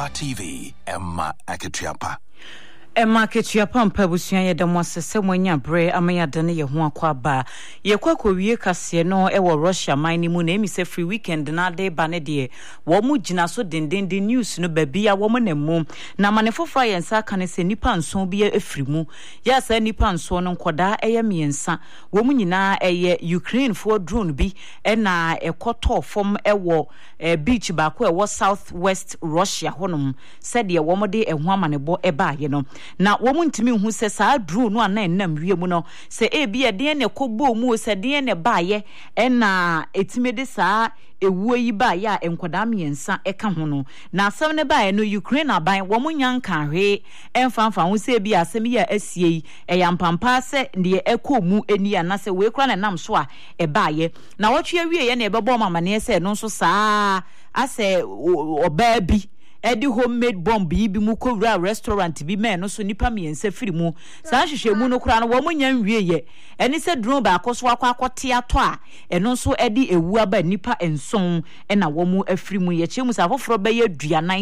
Ampa TV, Emma Akitiapa. Emma Akitiapa mpabusuan ye da mosese mwanya bre amaya dane ye ho akwa ba ye kwakwa wie kase no e wo Russia mine mu na emise free weekend na de ba ne de wo mu gina so denden news no ba bia wo mu na mu na manefofra ye nsa ka ne se nipa nson bia efri mu ya sa nipa nson no nkoda eye miensa wo mu nyina eye Ukraine for drone bi e na ekoto fom e wo beach ba ko e wo southwest Russia honom said ye wo mu de ehu amanebo e ba ye no na wo muntimi hu se saa drone no ana enam wie mu no se e bia de ne kobbo mu se de ne baaye e na etime de saa ewuo yi ba ya enkoda miensa eka ho no na asem ne ba no Ukraine aban wo munyan kan hwe emfanfa ho se bia asem ya asie yi e ya mpampa se de ekomu eni ana se we kra na nam so a e baaye na wo twe wie ye na e bebo mamane se no so saa ase oba bi edi homemade bomb bi mu kowura restaurant bi men no so nipa miensa firi mu saa hwehwemu no kura no wo munya nwie ye eni se drone ba akoso akwakote ato a eno so edi ewu aba nipa enson na wo mu afiri mu ye chemu sa foforo be ye duanan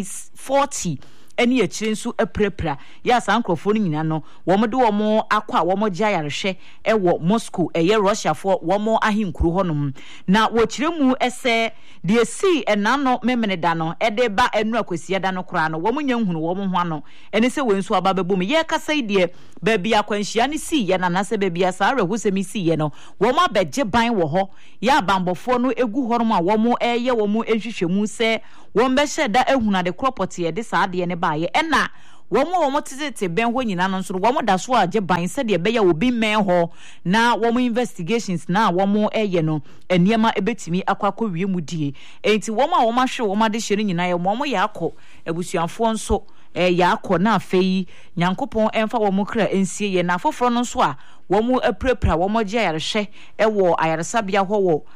40 eni ye chire nso aprapra ya sa nkrofo no nyina no wo mo de wo mo akwa wo mo gya yarehwe wo Moscow ye Russia fo wo mo ahinkuru honom na wo chire mu ese de si enano memene da no de ba enu akwasi da no kra no wo mo nya nhunu wo mo ho ano eni se we nso aba bebom ye kasa de ba bia kwanhia ne si ye na na se ba bia sa rehu se mi si ye no wo mo abegye ban wo ho ya bambofo no egu honom a wo mo eye wo mo ehwehwemu se wo mbe sheda ehuna de property ye de sa de ne baye ena wo mo tete ben ho nyina no nso wo mo da so agye ban se de be ya obi men ho na wo mo investigations na wo mo eye no eniema ebetimi akwakọ wie mu die enti wo mo a wo ma hwe wo ma de hye nyina ye mo ya akọ ebusuanfo nso ya akọ na afei nyankopon emfa wo mo kra ensie ye na foforo no nso a wo mo aprapra wo mo gye ayarehwe wo ayaresabia ho wo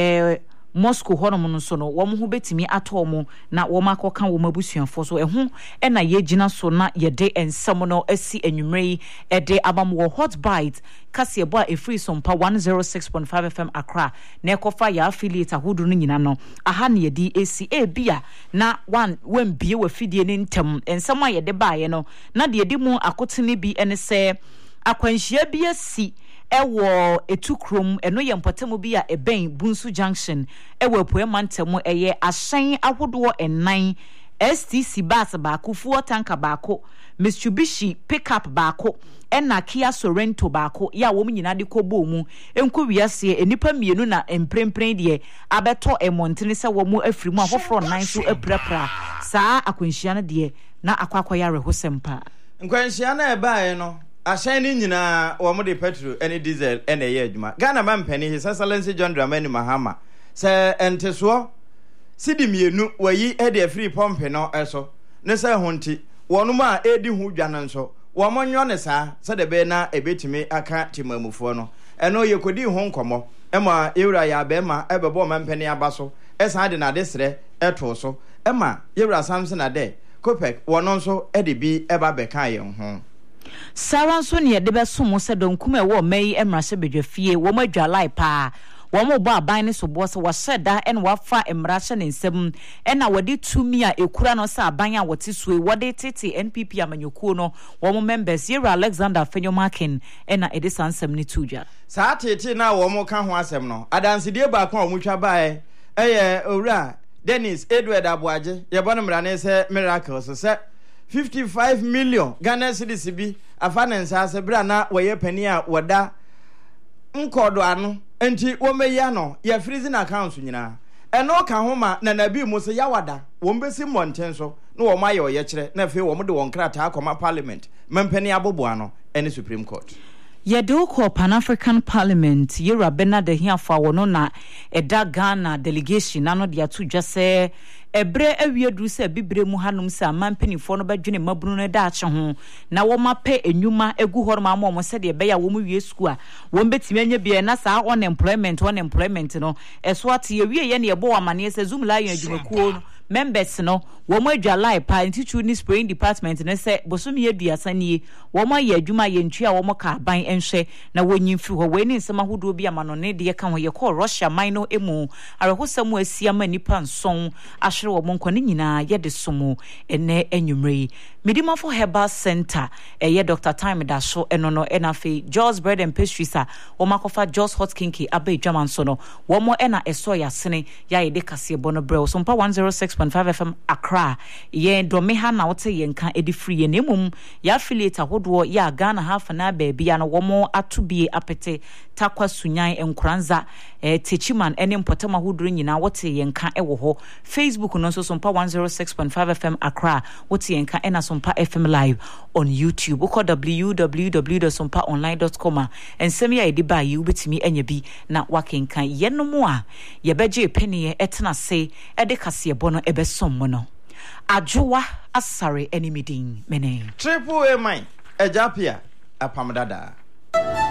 Moscow honom no so no wo ho betimi ato mo na wo makoka wo mabusuanfo so ehu na ye gina so na ye de ensem no asi anwumrei de abam wo hot bite kase ebo a free sompa 106.5 FM Accra na ekofa ya affiliate ahodo no nyina no aha na ye di asi bia na one wen bie wa fidie ne ntem ensem a ye de baaye no na de di mu akotene bi ene se akwanhia bi asi ewo etukrom eno ye mpotemu bi a eben Bunsu Junction ewo poema ntemu eye ahyen ahodo enan STC bus baako fuo tanka baako Mitsubishi pickup baako ena Kia Sorento baako ya wo nyina de kobo mu enko wiase enipa mienu na emprempren de abeto emontene se wo mu afiri mu afoforo nan so aprapra saa akwanhia no de na akwakwa ya rehosempa nkwanhia na ebae no ashen ni nyina wo mo de petrol ene diesel ene ye adwuma Ghana man pani His Excellency John Dramani Mahama se enteso sidi mienu wayi e de free pump no eso ne se honti wonum a edi hu dwan nso wo mo nyo ne saa se de be na ebetimi aka timamufo no eno ye kodi hu nkomo ema ewura ya be ma ebebo man pani abaso esa de na de sre eto so ema ewura Samson ade Kopek wono nso e de bi eba be kan ye ho Saran so ne de besom se donkum e wo mai emrase bedwafie wo madwalai pa wo mo bo aban ne so bo se wo hyeda en wafa emrase ne nsem ena wode tumi a ekura no se aban a wote so wode tete NPP amanyokuo no wo mo members Yera Alexander Fenyomakin ena ede sansem ne tuja saa tete na wo mo ka ho asem no adanside ba kwa wo mutwa bae eye owura Dennis Edward Abuaje ye bono mrane se miracles se 55 million Ghana cedis bi afanensa ase bra na waye pani a wada nkodo ano enti wo meya no ya freezing account nyina eno ka homa na nabi mu se ya wada wo mbesi monten so na wo maye oye kire na fe wo mo de won krata akoma parliament mempani abobo ano ene Supreme Court Yedoko Pan-African Parliament Yera Bena de hiafa wono na eda Ghana delegation nano de atu dwase ebre awiedru se bibre mu hanum se amampanifo no badwene mabunu no da ache ho na wo mape enwuma egu horma mo se de be ya wo mu wie sku a wo betimi anya bia na sa unemployment no eso ate ye wie ye ne ebo amane se Zoom la yan adwumakuo no members no wo mo adwa live pa ntitu ni spraying department ne se bosomi aduasa nie wo mo ye adwuma ye ntua wo mo ka ban enhwe na wonyi firi ho we ni nsema hodo bi ama no ne de ka ho ye call Russia mine no emu arehosam asia ma nipa nson ahwere wo mo nkone nyina ye de somo ene anwumre Midimafo Herbal Center ye Dr. Time da so eno no enafe Joe's Bread and Pastries a wo makofa Joe's Hot Kinky abai dwaman so no wo mo ena eso ya sene ya ye de kase bono bre so mpa 106.5 FM Accra ye domeha na wote ye nka edi free ye nemum ya affiliate ahodo ya Ghana half na baby ya no wo mo atubie apete takwa sunyan enkranza techiman ene mpotama hodro nyina wote ye nka ewo ho Facebook no so mpa 106.5 FM Accra wote ye nka ena Sompa FM live on YouTube uko www.sompaonline.com and semi ya ediba yi ubetimi enya bi na wakenkan yenomo a yebeje penye etena se ede kase bono ebesom mo no adwowa asare enimidin mene triple A mine ejapia apamdada